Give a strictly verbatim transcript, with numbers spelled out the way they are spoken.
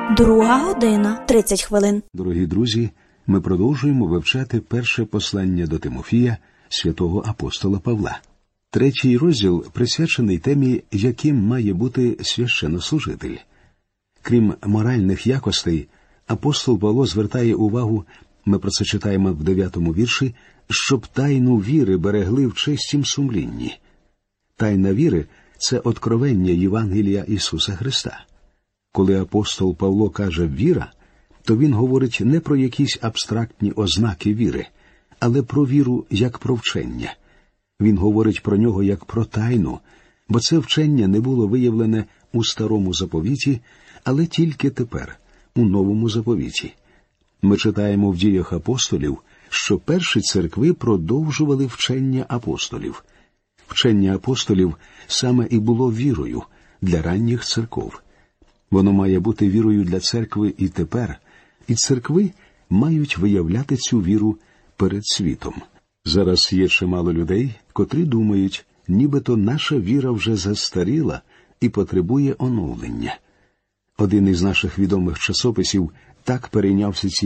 Друга година, тридцять хвилин. Дорогі друзі, ми продовжуємо вивчати перше послання до Тимофія святого апостола Павла. Третій розділ присвячений темі, яким має бути священнослужитель. Крім моральних якостей, апостол Павло звертає увагу, ми про це читаємо в дев'ятому вірші, щоб тайну віри берегли в чистім сумлінні. Тайна віри – це откровення Євангелія Ісуса Христа. Коли апостол Павло каже «віра», то він говорить не про якісь абстрактні ознаки віри, але про віру як про вчення. Він говорить про нього як про тайну, бо це вчення не було виявлене у Старому Заповіті, але тільки тепер, у Новому Заповіті. Ми читаємо в Діях апостолів, що перші церкви продовжували вчення апостолів. Вчення апостолів саме і було вірою для ранніх церков. Воно має бути вірою для церкви і тепер, і церкви мають виявляти цю віру перед світом. Зараз є чимало людей, котрі думають, нібито наша віра вже застаріла і потребує оновлення. Один із наших відомих часописів так перейнявся цією